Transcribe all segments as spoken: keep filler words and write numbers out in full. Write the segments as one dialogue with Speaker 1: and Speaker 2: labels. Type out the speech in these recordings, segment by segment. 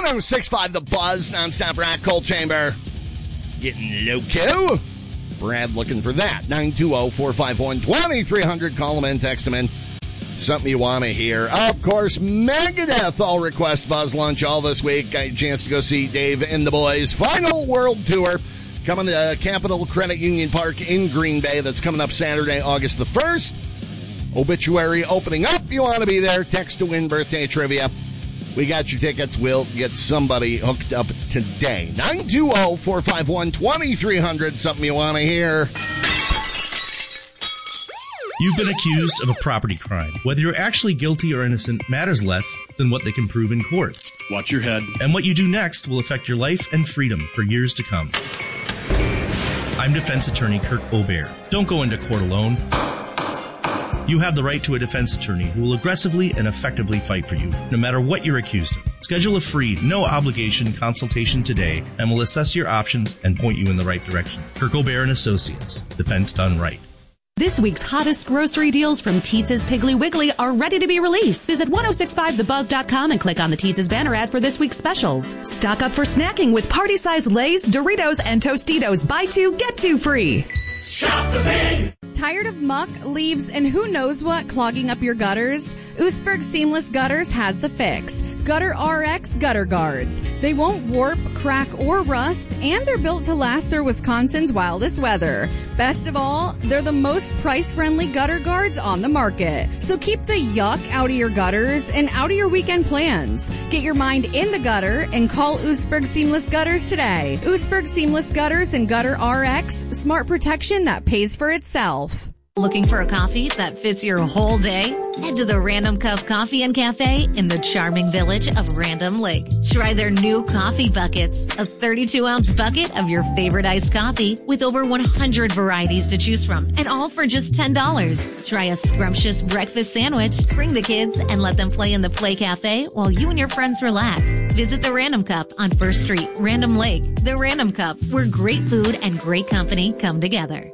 Speaker 1: one oh six point five The Buzz, nonstop rock, Cold Chamber. Getting loco. Brad looking for that. nine two zero, four five one, two three zero zero. Call him in, text him in. Something you want to hear. Of course, Megadeth all request Buzz Lunch all this week. Got a chance to go see Dave and the boys. Final World Tour coming to uh, Capital Credit Union Park in Green Bay. That's coming up Saturday, August the first. Obituary opening up. You want to be there. Text to win birthday trivia. We got your tickets. We'll get somebody hooked up today. nine two zero, four five one, two three zero zero. Something you want to hear.
Speaker 2: You've been accused of a property crime. Whether you're actually guilty or innocent matters less than what they can prove in court.
Speaker 3: Watch your head.
Speaker 2: And what you do next will affect your life and freedom for years to come. I'm defense attorney Kirk Aubert. Don't go into court alone. You have the right to a defense attorney who will aggressively and effectively fight for you, no matter what you're accused of. Schedule a free, no-obligation consultation today, and we'll assess your options and point you in the right direction. Kirk Aubert and Associates. Defense done right.
Speaker 4: This week's hottest grocery deals from Teetz's Piggly Wiggly are ready to be released. Visit ten sixty-five the buzz dot com and click on the Teetz's banner ad for this week's specials. Stock up for snacking with party-sized Lay's, Doritos, and Tostitos. Buy two, get two free.
Speaker 5: Shop the Pig!
Speaker 6: Tired of muck, leaves, and who knows what clogging up your gutters? Oostburg Seamless Gutters has the fix. Gutter R X Gutter Guards. They won't warp, crack, or rust, and they're built to last through Wisconsin's wildest weather. Best of all, they're the most price-friendly gutter guards on the market. So keep the yuck out of your gutters and out of your weekend plans. Get your mind in the gutter and call Oostburg Seamless Gutters today. Oostburg Seamless Gutters and Gutter R X. Smart protection that pays for itself.
Speaker 7: Looking for a coffee that fits your whole day? Head to the Random Cup Coffee and Cafe in the charming village of Random Lake. Try their new coffee buckets, a thirty-two ounce bucket of your favorite iced coffee with over one hundred varieties to choose from, and all for just ten dollars. Try a scrumptious breakfast sandwich. Bring the kids and let them play in the Play Cafe while you and your friends relax. Visit the Random Cup on First Street, Random Lake. The Random Cup, where great food and great company come together.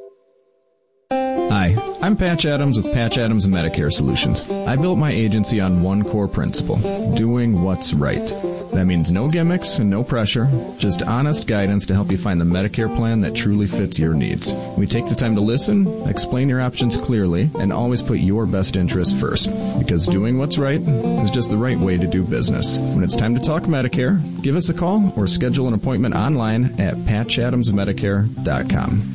Speaker 8: Hi, I'm Patch Adams with Patch Adams Medicare Solutions. I built my agency on one core principle, doing what's right. That means no gimmicks and no pressure, just honest guidance to help you find the Medicare plan that truly fits your needs. We take the time to listen, explain your options clearly, and always put your best interest first. Because doing what's right is just the right way to do business. When it's time to talk Medicare, give us a call or schedule an appointment online at patch adams medicare dot com.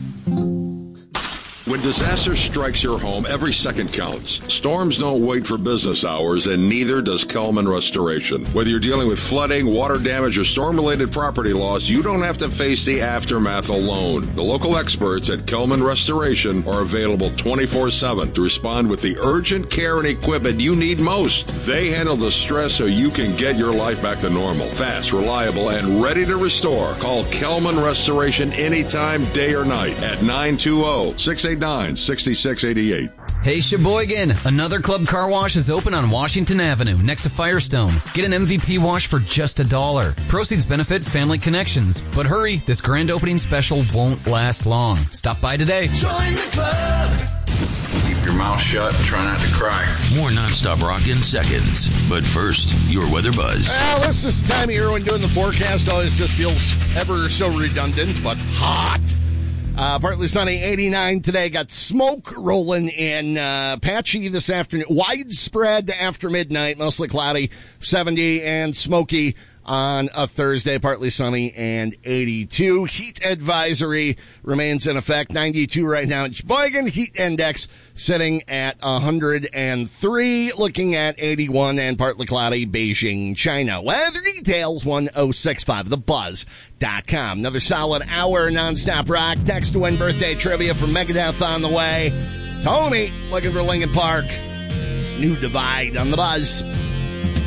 Speaker 9: When disaster strikes your home, every second counts. Storms don't wait for business hours, and neither does Kelman Restoration. Whether you're dealing with flooding, water damage, or storm-related property loss, you don't have to face the aftermath alone. The local experts at Kelman Restoration are available twenty-four seven to respond with the urgent care and equipment you need most. They handle the stress so you can get your life back to normal. Fast, reliable, and ready to restore. Call Kelman Restoration anytime, day or night, at nine two zero, six eight nine, six six eight eight.
Speaker 10: Hey, Sheboygan! Another Club Car Wash is open on Washington Avenue next to Firestone. Get an M V P wash for just a dollar. Proceeds benefit Family Connections. But hurry, this grand opening special won't last long. Stop by today.
Speaker 5: Join the club!
Speaker 11: Keep your mouth shut and try not to cry.
Speaker 12: More nonstop rock in seconds. But first, your weather buzz.
Speaker 1: Well, this is the time of year when doing the forecast always just feels ever so redundant, but hot. Uh, partly sunny, eighty-nine today. Got smoke rolling in, uh, patchy this afternoon. Widespread after midnight, mostly cloudy, seventy, and smoky on a Thursday, partly sunny and eighty-two. Heat advisory remains in effect, ninety-two right now in Sheboygan. Heat index sitting at one hundred three, looking at eighty-one and partly cloudy, Beijing, China. Weather details, ten sixty-five the buzz dot com. Another solid hour nonstop rock. Text to win birthday trivia from Megadeth on the way. Tony looking for Lincoln Park. It's New Divide on the Buzz.